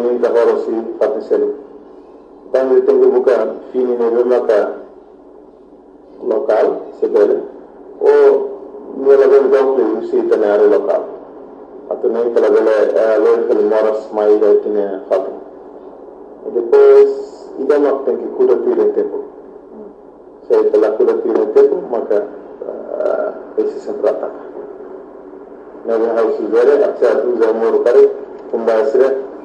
min ka horo si fati selu tangi tengu buka fini ne maka lokal sebele o nila ben dokle si tenare lokal atau nem kala bele lo khali moras mai da tine fatu depois ida mak tenki kuda tire tempo saya telah kuda tire tempo maka esse sempre ataca na harus vera acha tu zamur kare kumbasre